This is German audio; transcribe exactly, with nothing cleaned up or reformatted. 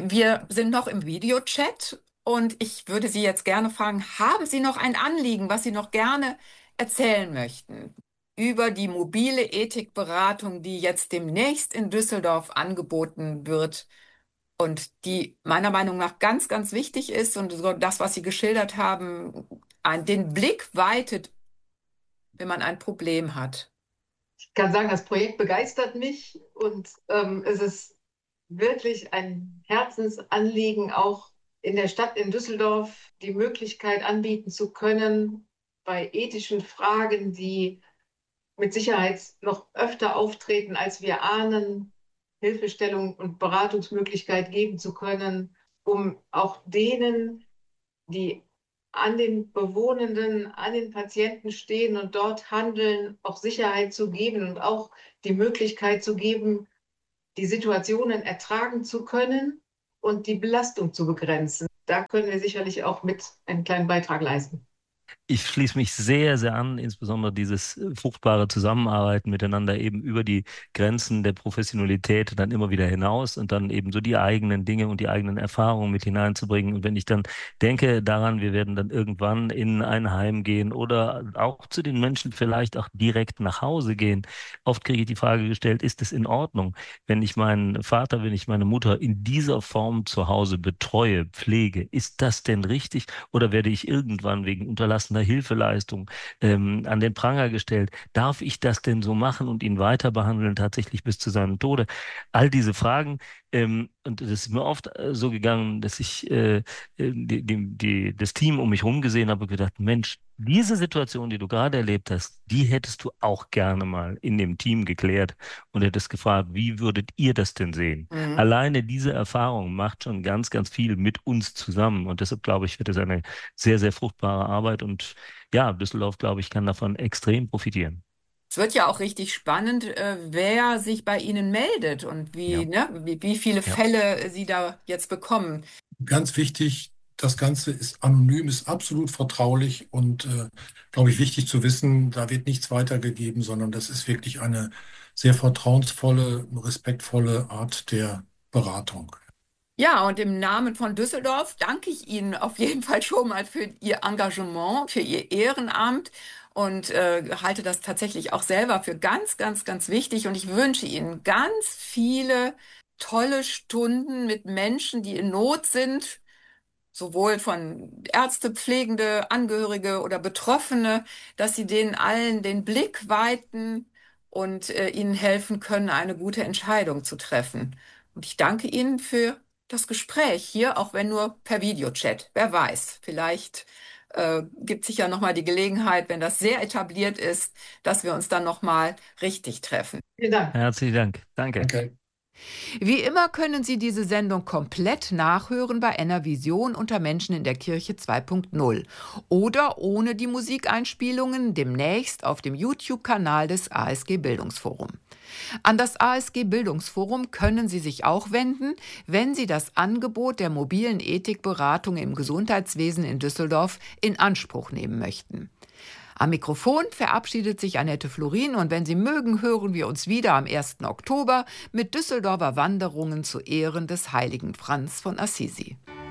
Wir sind noch im Videochat und ich würde Sie jetzt gerne fragen, haben Sie noch ein Anliegen, was Sie noch gerne erzählen möchten über die mobile Ethikberatung, die jetzt demnächst in Düsseldorf angeboten wird und die meiner Meinung nach ganz, ganz wichtig ist und so das, was Sie geschildert haben, ein, den Blick weitet, wenn man ein Problem hat. Ich kann sagen, das Projekt begeistert mich und ähm, es ist wirklich ein Herzensanliegen, auch in der Stadt in Düsseldorf die Möglichkeit anbieten zu können, bei ethischen Fragen, die mit Sicherheit noch öfter auftreten, als wir ahnen, Hilfestellung und Beratungsmöglichkeit geben zu können, um auch denen, die an den Bewohnenden, an den Patienten stehen und dort handeln, auch Sicherheit zu geben und auch die Möglichkeit zu geben, die Situationen ertragen zu können und die Belastung zu begrenzen. Da können wir sicherlich auch mit einen kleinen Beitrag leisten. Ich schließe mich sehr, sehr an, insbesondere dieses äh, fruchtbare Zusammenarbeiten miteinander eben über die Grenzen der Professionalität dann immer wieder hinaus und dann eben so die eigenen Dinge und die eigenen Erfahrungen mit hineinzubringen. Und wenn ich dann denke daran, wir werden dann irgendwann in ein Heim gehen oder auch zu den Menschen vielleicht auch direkt nach Hause gehen. Oft kriege ich die Frage gestellt, ist es in Ordnung, wenn ich meinen Vater, wenn ich meine Mutter in dieser Form zu Hause betreue, pflege? Ist das denn richtig oder werde ich irgendwann wegen unterlassener Hilfeleistung ähm, an den Pranger gestellt? Darf ich das denn so machen und ihn weiter behandeln, tatsächlich bis zu seinem Tode? All diese Fragen, ähm, und das ist mir oft äh, so gegangen, dass ich äh, äh, die, die, die, das Team um mich herum gesehen habe und gedacht, Mensch, diese Situation, die du gerade erlebt hast, die hättest du auch gerne mal in dem Team geklärt und hättest gefragt, wie würdet ihr das denn sehen? Mhm. Alleine diese Erfahrung macht schon ganz, ganz viel mit uns zusammen und deshalb glaube ich, wird es eine sehr, sehr fruchtbare Arbeit und ja, Düsseldorf, glaube ich, kann davon extrem profitieren. Es wird ja auch richtig spannend, äh, wer sich bei Ihnen meldet und wie, Ja, ne, wie, wie viele ja. Fälle Sie da jetzt bekommen. Ganz wichtig, das Ganze ist anonym, ist absolut vertraulich und, äh, glaube ich, wichtig zu wissen, da wird nichts weitergegeben, sondern das ist wirklich eine sehr vertrauensvolle, respektvolle Art der Beratung. Ja, und im Namen von Düsseldorf danke ich Ihnen auf jeden Fall schon mal für Ihr Engagement, für Ihr Ehrenamt und äh, halte das tatsächlich auch selber für ganz, ganz, ganz wichtig. Und ich wünsche Ihnen ganz viele tolle Stunden mit Menschen, die in Not sind, sowohl von Ärzte, Pflegende, Angehörige oder Betroffene, dass Sie denen allen den Blick weiten und äh, ihnen helfen können, eine gute Entscheidung zu treffen. Und ich danke Ihnen für das Gespräch hier, auch wenn nur per Videochat. Wer weiß, vielleicht äh, gibt sich ja nochmal die Gelegenheit, wenn das sehr etabliert ist, dass wir uns dann nochmal richtig treffen. Vielen Dank. Herzlichen Dank. Danke. Danke. Wie immer können Sie diese Sendung komplett nachhören bei NRVision unter Menschen in der Kirche zwei Punkt null oder ohne die Musikeinspielungen demnächst auf dem YouTube-Kanal des A S G Bildungsforum. An das A S G Bildungsforum können Sie sich auch wenden, wenn Sie das Angebot der mobilen Ethikberatung im Gesundheitswesen in Düsseldorf in Anspruch nehmen möchten. Am Mikrofon verabschiedet sich Annette Florin und wenn Sie mögen, hören wir uns wieder am ersten Oktober mit Düsseldorfer Wanderungen zu Ehren des heiligen Franz von Assisi.